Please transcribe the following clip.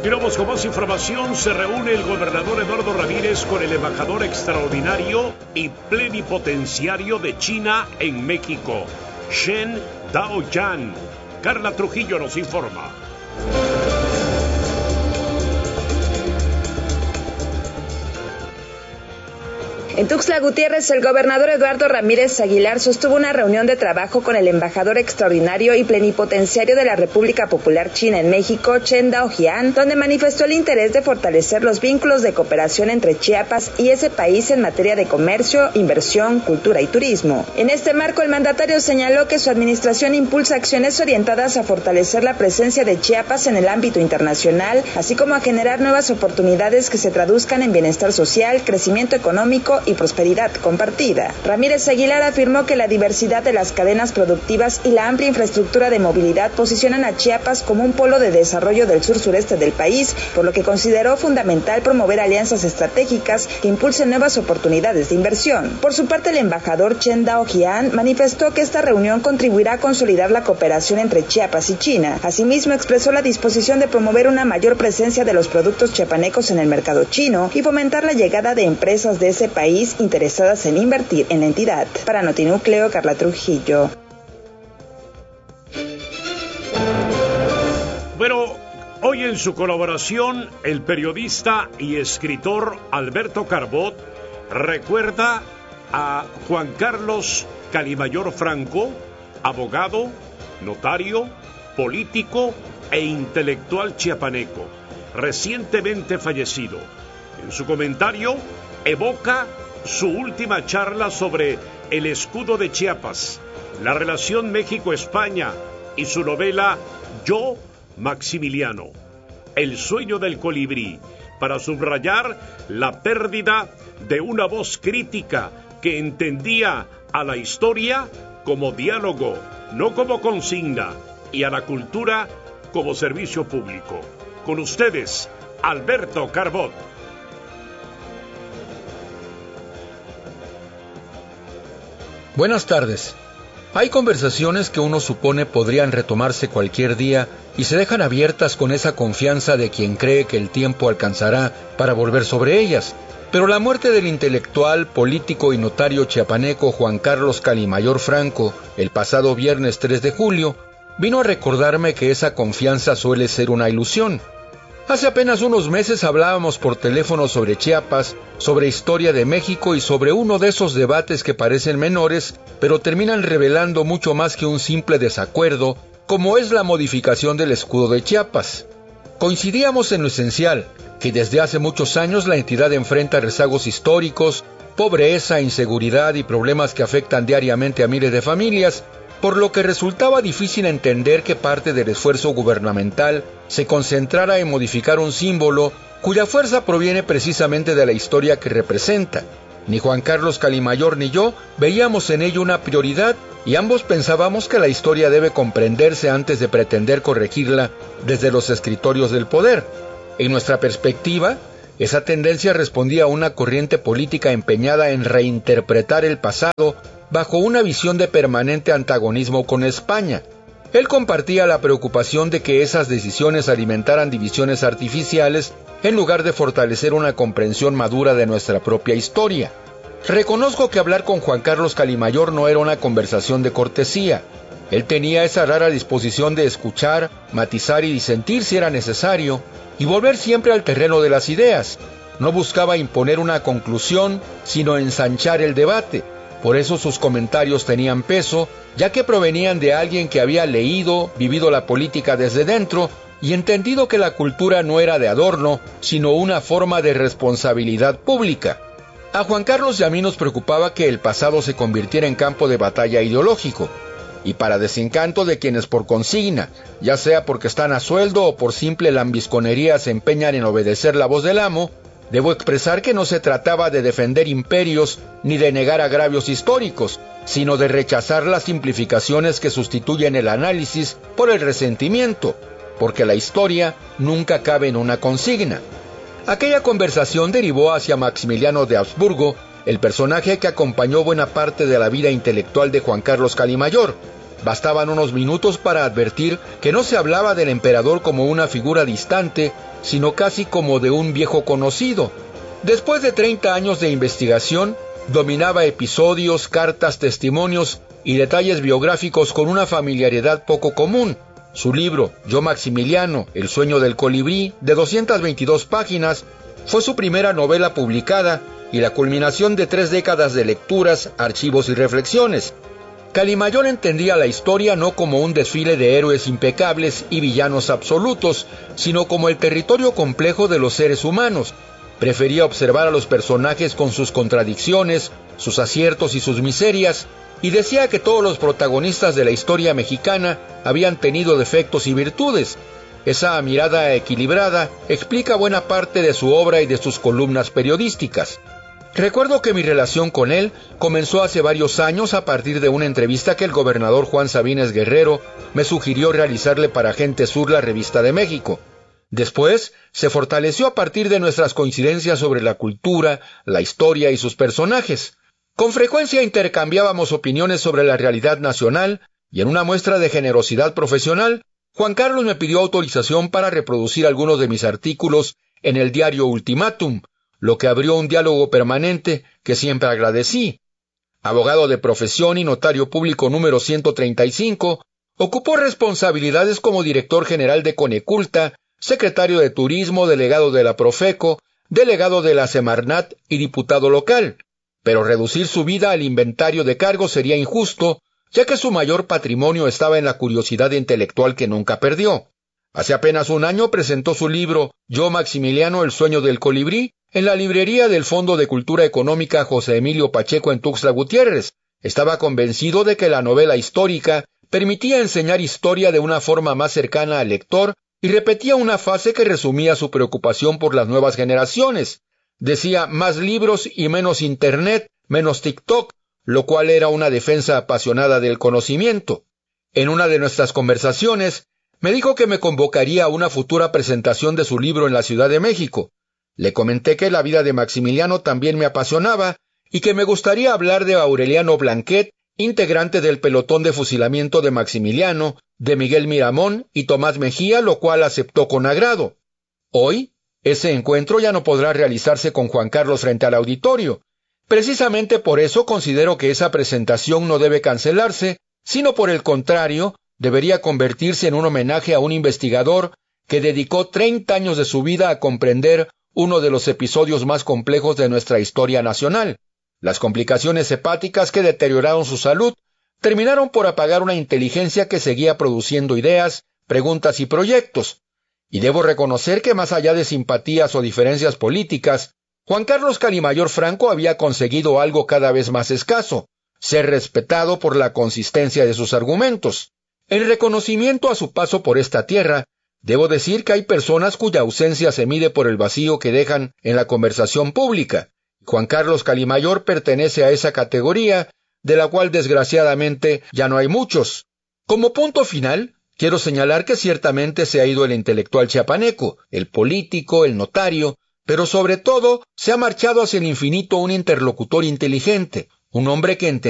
Continuamos con más información. Se reúne el gobernador Eduardo Ramírez con el embajador extraordinario y plenipotenciario de China en México, Chen Daoyan. Carla Trujillo nos informa. En Tuxtla Gutiérrez, el gobernador Eduardo Ramírez Aguilar sostuvo una reunión de trabajo con el embajador extraordinario y plenipotenciario de la República Popular China en México, Chen Daoyan, donde manifestó el interés de fortalecer los vínculos de cooperación entre Chiapas y ese país en materia de comercio, inversión, cultura y turismo. En este marco, el mandatario señaló que su administración impulsa acciones orientadas a fortalecer la presencia de Chiapas en el ámbito internacional, así como a generar nuevas oportunidades que se traduzcan en bienestar social, crecimiento económico y prosperidad compartida. Ramírez Aguilar afirmó que la diversidad de las cadenas productivas y la amplia infraestructura de movilidad posicionan a Chiapas como un polo de desarrollo del sur-sureste del país, por lo que consideró fundamental promover alianzas estratégicas que impulsen nuevas oportunidades de inversión. Por su parte, el embajador Chen Daoyan manifestó que esta reunión contribuirá a consolidar la cooperación entre Chiapas y China. Asimismo, expresó la disposición de promover una mayor presencia de los productos chiapanecos en el mercado chino y fomentar la llegada de empresas de ese país interesadas en invertir en la entidad. Para Notinúcleo, Carla Trujillo. Bueno, hoy en su colaboración, el periodista y escritor Alberto Carbot recuerda a Juan Carlos Calimayor Franco, abogado, notario, político e intelectual chiapaneco, recientemente fallecido. En su comentario, evoca su última charla sobre el escudo de Chiapas, la relación México-España y su novela Yo, Maximiliano, el sueño del colibrí, para subrayar la pérdida de una voz crítica que entendía a la historia como diálogo, no como consigna, y a la cultura como servicio público. Con ustedes, Alberto Carbot. Buenas tardes. Hay conversaciones que uno supone podrían retomarse cualquier día y se dejan abiertas con esa confianza de quien cree que el tiempo alcanzará para volver sobre ellas. Pero la muerte del intelectual, político y notario chiapaneco Juan Carlos Calimayor Franco, el pasado viernes 3 de julio, vino a recordarme que esa confianza suele ser una ilusión. Hace apenas unos meses hablábamos por teléfono sobre Chiapas, sobre historia de México y sobre uno de esos debates que parecen menores, pero terminan revelando mucho más que un simple desacuerdo, como es la modificación del escudo de Chiapas. Coincidíamos en lo esencial, que desde hace muchos años la entidad enfrenta rezagos históricos, pobreza, inseguridad y problemas que afectan diariamente a miles de familias, por lo que resultaba difícil entender que parte del esfuerzo gubernamental se concentrara en modificar un símbolo cuya fuerza proviene precisamente de la historia que representa. Ni Juan Carlos Calimayor ni yo veíamos en ello una prioridad y ambos pensábamos que la historia debe comprenderse antes de pretender corregirla desde los escritorios del poder. En nuestra perspectiva, esa tendencia respondía a una corriente política empeñada en reinterpretar el pasado bajo una visión de permanente antagonismo con España. Él compartía la preocupación de que esas decisiones alimentaran divisiones artificiales en lugar de fortalecer una comprensión madura de nuestra propia historia. Reconozco que hablar con Juan Carlos Calimayor no era una conversación de cortesía. Él tenía esa rara disposición de escuchar, matizar y disentir si era necesario, y volver siempre al terreno de las ideas. No buscaba imponer una conclusión, sino ensanchar el debate. Por eso sus comentarios tenían peso, ya que provenían de alguien que había leído, vivido la política desde dentro y entendido que la cultura no era de adorno, sino una forma de responsabilidad pública. A Juan Carlos y a mí nos preocupaba que el pasado se convirtiera en campo de batalla ideológico, y para desencanto de quienes por consigna, ya sea porque están a sueldo o por simple lambisconería se empeñan en obedecer la voz del amo, debo expresar que no se trataba de defender imperios ni de negar agravios históricos, sino de rechazar las simplificaciones que sustituyen el análisis por el resentimiento, porque la historia nunca cabe en una consigna. Aquella conversación derivó hacia Maximiliano de Habsburgo, el personaje que acompañó buena parte de la vida intelectual de Juan Carlos Calimayor. Bastaban unos minutos para advertir que no se hablaba del emperador como una figura distante, sino casi como de un viejo conocido. Después de 30 años de investigación, dominaba episodios, cartas, testimonios y detalles biográficos con una familiaridad poco común. Su libro, Yo Maximiliano, El sueño del colibrí, de 222 páginas, fue su primera novela publicada y la culminación de 3 décadas de lecturas, archivos y reflexiones. Calimayor entendía la historia no como un desfile de héroes impecables y villanos absolutos, sino como el territorio complejo de los seres humanos. Prefería observar a los personajes con sus contradicciones, sus aciertos y sus miserias, y decía que todos los protagonistas de la historia mexicana habían tenido defectos y virtudes. Esa mirada equilibrada explica buena parte de su obra y de sus columnas periodísticas. Recuerdo que mi relación con él comenzó hace varios años a partir de una entrevista que el gobernador Juan Sabines Guerrero me sugirió realizarle para Gente Sur, la revista de México. Después, se fortaleció a partir de nuestras coincidencias sobre la cultura, la historia y sus personajes. Con frecuencia intercambiábamos opiniones sobre la realidad nacional y en una muestra de generosidad profesional, Juan Carlos me pidió autorización para reproducir algunos de mis artículos en el diario Ultimátum, lo que abrió un diálogo permanente que siempre agradecí. Abogado de profesión y notario público número 135, ocupó responsabilidades como director general de Coneculta, secretario de Turismo, delegado de la Profeco, delegado de la Semarnat y diputado local. Pero reducir su vida al inventario de cargos sería injusto, ya que su mayor patrimonio estaba en la curiosidad intelectual que nunca perdió. Hace apenas un año presentó su libro Yo Maximiliano, el sueño del colibrí, en la librería del Fondo de Cultura Económica José Emilio Pacheco en Tuxtla Gutiérrez. Estaba convencido de que la novela histórica permitía enseñar historia de una forma más cercana al lector y repetía una frase que resumía su preocupación por las nuevas generaciones. Decía, más libros y menos internet, menos TikTok, lo cual era una defensa apasionada del conocimiento. En una de nuestras conversaciones, me dijo que me convocaría a una futura presentación de su libro en la Ciudad de México. Le comenté que la vida de Maximiliano también me apasionaba y que me gustaría hablar de Aureliano Blanquet, integrante del pelotón de fusilamiento de Maximiliano, de Miguel Miramón y Tomás Mejía, lo cual aceptó con agrado. Hoy, ese encuentro ya no podrá realizarse con Juan Carlos frente al auditorio. Precisamente por eso considero que esa presentación no debe cancelarse, sino por el contrario, debería convertirse en un homenaje a un investigador que dedicó 30 años de su vida a comprender uno de los episodios más complejos de nuestra historia nacional. Las complicaciones hepáticas que deterioraron su salud terminaron por apagar una inteligencia que seguía produciendo ideas, preguntas y proyectos. Y debo reconocer que más allá de simpatías o diferencias políticas, Juan Carlos Calimayor Franco había conseguido algo cada vez más escaso: ser respetado por la consistencia de sus argumentos. En reconocimiento a su paso por esta tierra, debo decir que hay personas cuya ausencia se mide por el vacío que dejan en la conversación pública. Juan Carlos Calimayor pertenece a esa categoría, de la cual desgraciadamente ya no hay muchos. Como punto final, quiero señalar que ciertamente se ha ido el intelectual chiapaneco, el político, el notario, pero sobre todo se ha marchado hacia el infinito un interlocutor inteligente, un hombre que